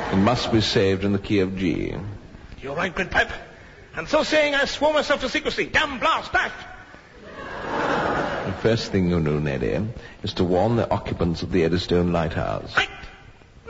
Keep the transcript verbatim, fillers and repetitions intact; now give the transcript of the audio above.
It must be saved in the key of G. You're right, Gridpipe. And so saying, I swore myself to secrecy. Damn blast, dash! The first thing you do, Neddy, is to warn the occupants of the Eddystone Lighthouse. Right!